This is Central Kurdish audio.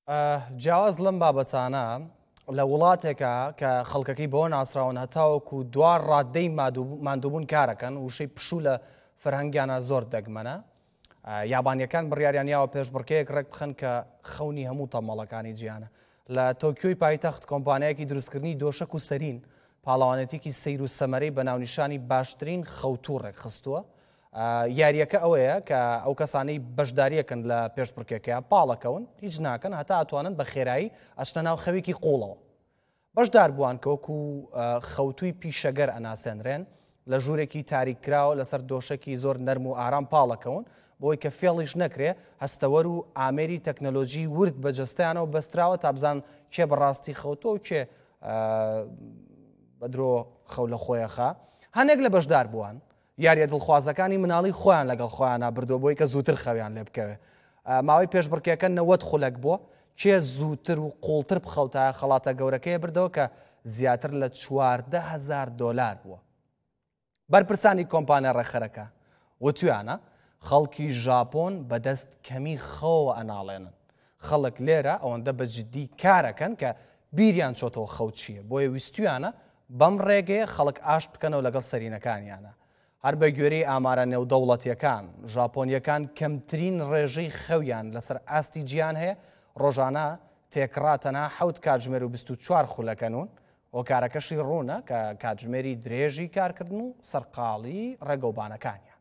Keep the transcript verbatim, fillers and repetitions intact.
جیاواز لەم بابەتانە لە وڵاتێکە کە خەڵکەکەی بۆ ناسراون هەتاوەکو دوار ڕادەی ماندووبوون کارەکەن وشەی پشوو لە فەرهەنگیانە زۆر دەگمەنە. یابانیەکان بڕیاریانیاوە پێشبڕکەیەک ڕێک بخەن کە خەونی هەموو تەمەڵەکانی جیهانە. لە تۆکیۆی پایتەخت کۆمپانیایەکی دروستکردنی دۆشک و سەرین پاڵەوانێتێکی سەیر و سەمەرەی بە ناونیشانی باشترین خەوتوو ڕێکخستووە. یاریەکە ئەوەیە کە ئەو کەسانەی بەشداریەکەن لە پێشبڕکێکەیە پاڵەکەون هیچ ناکەن هەتا ئەتوانن بە خێرایی ئەچنە ناو خەوێکی قوڵەوە. بەشدار بووان کە وەکو خەوتووی پیشەگەر ئەناسێنرێن لە ژوورێکی تاریکراوە لەسەر دۆشەکی زۆر نەرم و ئارام پاڵەکەون بۆی کە فێڵیش نەکرێ هەستەوەر و ئامێری تەکنەلۆژی ورد بەجەستیانەوە بەستراوە تا بزان کێ بەڕاستی خەوتۆ و کێ بەدرۆ خەو لە خۆیەخا. هەنێک لە بەشدار بووان یاریە دڵخوازەکانی مناڵی خۆیان لەگەڵ خۆیانە بردۆ بۆی کە زووتر خەویان لێ بکەوێ. ماوەی پێشبڕکێکە نەوەت خولەک بووە کێ زووتر و قوڵتر بخەوتە خەڵاتە گەورەکەیە بردەوە کە زیاتر لە چواردە هەزار دۆلار بووە. بەرپرسانی کۆمپانیا ڕێخەرەکە وتویانە خەڵکی ژاپۆن بەدەست کەمی خەوە ئەناڵێنن. خەڵک لێرە ئەوەندە بەجددی کارەکەن کە بیریان چۆتەوە خەوت چییە بۆیە ویستویانە بەم ڕێگەیە خەڵک ئاشت بکەنەوە لەگەڵ سەرینەکانیانە. هەر بە گوێرەی ئامارە نێودەوڵەتیەکان ژاپۆنیەکان کەمترین ڕێژەی خەویان لەسەر ئاستی گیان هەیە ڕۆژانە تێکڕاتەنە حەوت کاتژمێر و بیست و چوار خولەکەنون ئۆکارەکەشی ڕوونە کە کاتژمێری درێژی کارکردن و سەرقاڵی ڕێگەوبانەکانیە.